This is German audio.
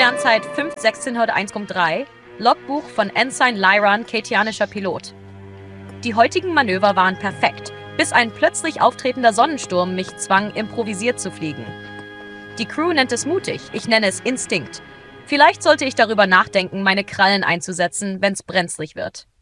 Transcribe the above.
Sternzeit 5.1601.3, Logbuch von Ensign Lyran, ketianischer Pilot. Die heutigen Manöver waren perfekt, bis ein plötzlich auftretender Sonnensturm mich zwang, improvisiert zu fliegen. Die Crew nennt es mutig, ich nenne es Instinkt. Vielleicht sollte ich darüber nachdenken, meine Krallen einzusetzen, wenn's brenzlig wird.